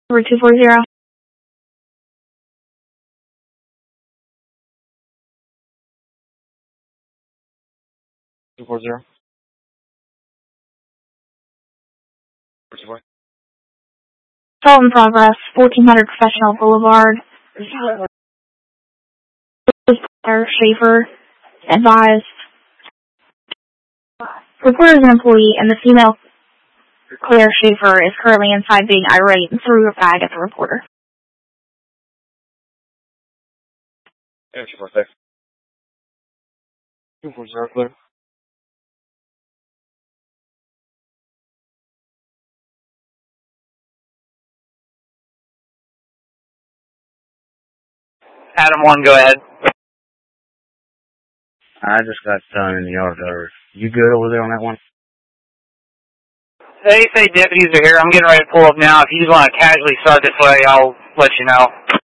Over 240. 240. 240. Assault in progress, 1400 Professional Boulevard. Claire Schaefer advised. Reporter is an employee, and the female Claire Schaefer is currently inside being irate and threw her bag at the reporter. Yeah, 246. 240, clear. Adam 1, go ahead. I just got done in the yard over. You good over there on that one? They say deputies are here. I'm getting ready to pull up now. If you just want to casually start this way, I'll let you know.